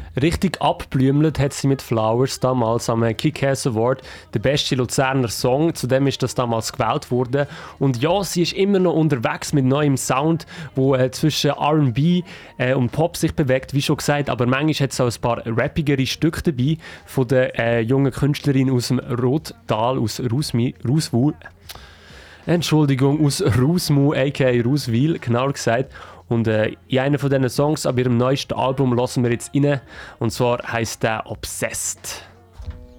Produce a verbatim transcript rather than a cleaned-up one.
Richtig abblümelt hat sie mit Flowers damals am Kick-Ass Award der beste Luzerner Song. Zudem ist das damals gewählt worden. Und ja, sie ist immer noch unterwegs mit neuem Sound, wo äh, zwischen R and B äh, und Pop sich bewegt, wie schon gesagt. Aber manchmal hat es auch ein paar rappigere Stücke dabei von der äh, jungen Künstlerin aus dem Rottal, aus Rusmi, Ruswil. Entschuldigung, aus Rusmu, aka Ruswil, genauer gesagt. Und äh, in einem von diesen Songs ab ihrem neuesten Album lassen wir jetzt rein. Und zwar heisst der Obsessed.